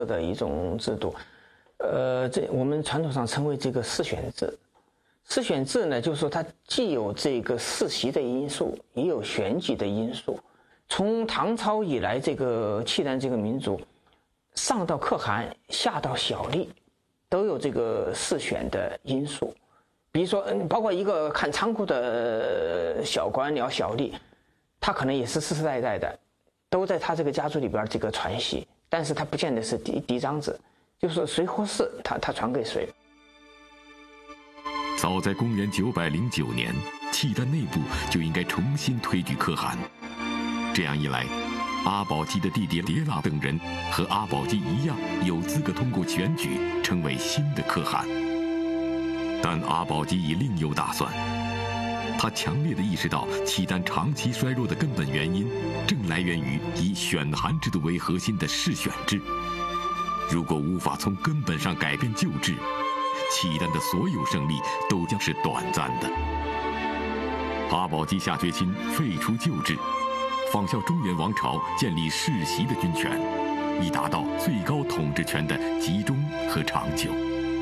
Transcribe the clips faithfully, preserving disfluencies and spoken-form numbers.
的一种制度。呃，这我们传统上称为这个世选制。世选制呢，就是说它既有这个世袭的因素，也有选举的因素。从唐朝以来，这个契丹这个民族，上到可汗，下到小吏，都有这个世选的因素。比如说，嗯，包括一个看仓库的小官僚、小吏，他可能也是世世代代的，都在他这个家族里边这个传习，但是他不见得是嫡嫡长子，就是说谁合适，他他传给谁。 早在公元九百零九年，契丹内部就应该重新推举可汗。这样一来，阿保机的弟弟迭剌等人和阿保机一样，有资格通过选举成为新的可汗。但阿保机已另有打算，他强烈地意识到契丹长期衰弱的根本原因，正来源于以选韩制度为核心的世选制。如果无法从根本上改变旧制，契丹的所有胜利都将是短暂的。阿保机下决心废除旧制，仿效中原王朝建立世袭的军权，以达到最高统治权的集中和长久。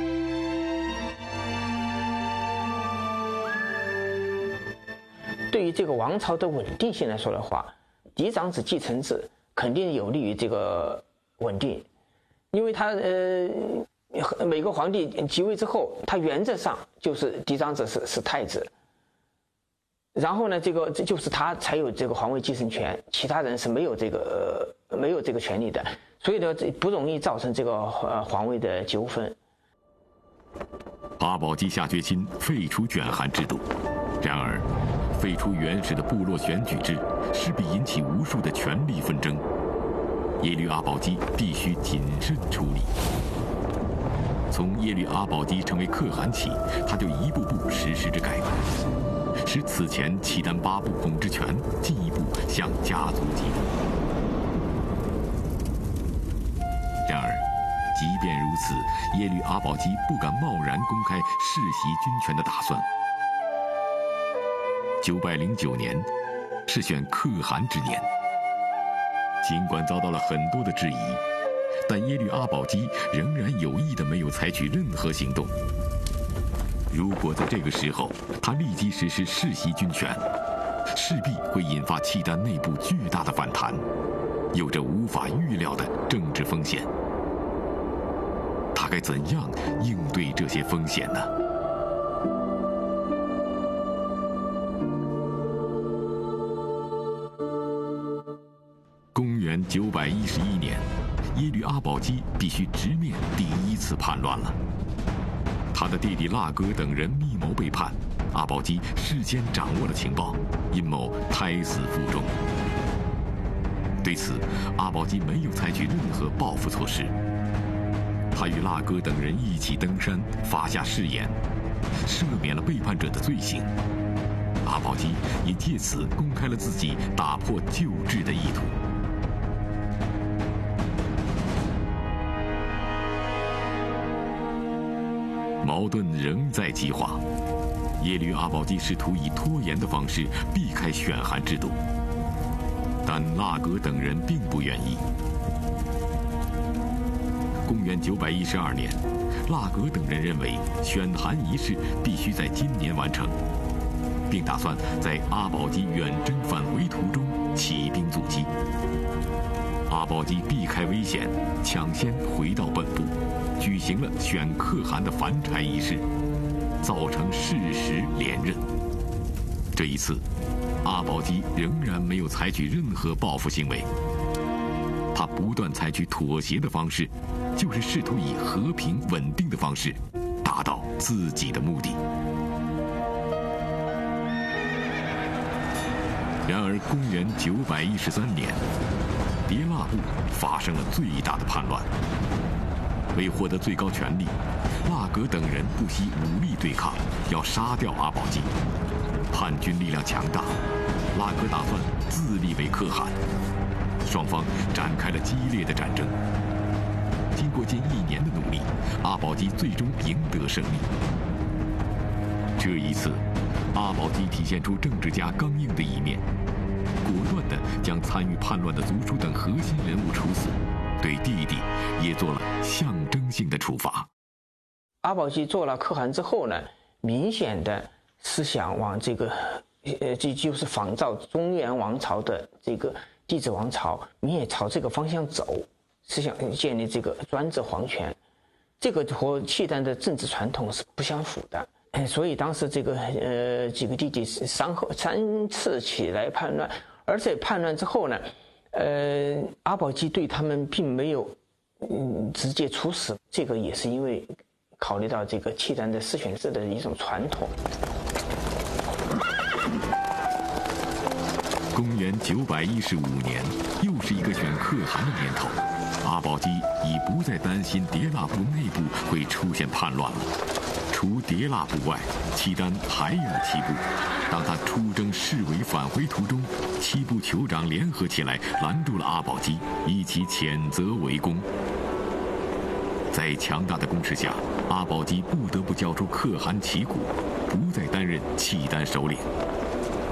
对于这个王朝的稳定性来说的话，嫡长子继承制肯定有利于这个稳定，因为他呃每个皇帝即位之后，他原则上就是嫡长子是是太子，然后呢，这个这就是他才有这个皇位继承权，其他人是没有这个、呃、没有这个权利的，所以呢，这不容易造成这个呃皇位的纠纷。 阿保机下决心废除卷韩制度，然而废除原始的部落选举制，势必引起无数的权力纷争。耶律阿保机必须谨慎处理。从耶律阿保机成为可汗起，他就一步步实施着改革，使此前契丹八部统治权进一步向家族集中。然而，即便如此，耶律阿保机不敢贸然公开世袭军权的打算。九百零九年，是选可汗之年。尽管遭到了很多的质疑，但耶律阿保机仍然有意的没有采取任何行动。如果在这个时候他立即实施世袭军权，势必会引发契丹内部巨大的反弹，有着无法预料的政治风险。他该怎样应对这些风险呢？公元九百一十一年，耶律阿保机必须直面第一次叛乱了。他的弟弟剌哥等人密谋背叛，阿保机事先掌握了情报，阴谋胎死腹中。对此，阿保机没有采取任何报复措施。他与剌哥等人一起登山，发下誓言，赦免了背叛者的罪行。阿保机也借此公开了自己打破旧制的意图。矛盾仍在激化，耶律阿保机试图以拖延的方式避开选韩制度，但剌哥等人并不愿意。公元九百一十二年，剌哥等人认为选韩仪式必须在今年完成，并打算在阿保机远征返回途中起兵阻击。阿保机避开危险，抢先回到本部，举行了选可汗的凡差仪式，造成事实连任。这一次，阿保机仍然没有采取任何报复行为，他不断采取妥协的方式，就是试图以和平稳定的方式达到自己的目的。然而，公元九百一十三年，迭剌部发生了最大的叛乱。为获得最高权力，剌哥等人不惜武力对抗，要杀掉阿保机。叛军力量强大，剌哥打算自立为可汗。双方展开了激烈的战争。经过近一年的努力，阿保机最终赢得胜利。这一次，阿保机体现出政治家刚硬的一面，果断地将参与叛乱的族叔等核心人物处死， 对弟弟也做了象征性的处罚。 阿保机做了可汗之后呢，明显的思想往这个，呃，这就是仿照中原王朝的这个帝制王朝，你也朝这个方向走，是想建立这个专制皇权，这个和契丹的政治传统是不相符的。所以当时这个呃几个弟弟三后三次起来叛乱，而且叛乱之后呢，呃阿保机对他们并没有嗯直接处死，这个也是因为考虑到这个契丹的四选制的一种传统。 公元九百一十五年，又是一个选可汗的年头，阿保机已不再担心迭腊部内部会出现叛乱了。除迭腊部外，契丹还有七部。当他出征示威返回途中，七部酋长联合起来拦住了阿保机，一起谴责围攻。在强大的攻势下，阿保机不得不交出可汗旗鼓，不再担任契丹首领。